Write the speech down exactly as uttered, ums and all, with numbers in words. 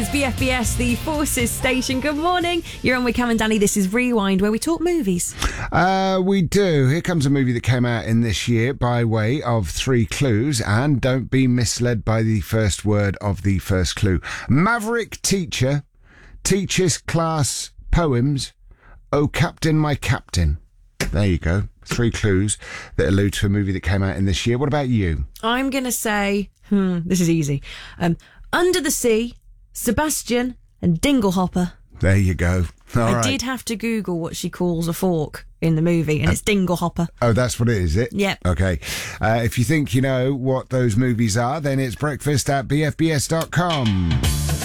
is B F B S, the Forces station. Good morning. You're on with Cam and Danny. This is Rewind, where we talk movies. Uh, we do. Here comes a movie that came out in this year by way of three clues, and don't be misled by the first word of the first clue. Maverick teacher teaches class poems. Oh, Captain, my Captain. There you go. Three clues that allude to a movie that came out in this year. What about you? I'm going to say, hmm, this is easy. Um, Under the Sea, Sebastian and Dinglehopper. There you go. All I right. did have to Google what she calls a fork in the movie, and it's Dinglehopper. Oh, that's what it is, is it? Yep. Okay. Uh, if you think you know what those movies are, then it's breakfast at b f b s dot com.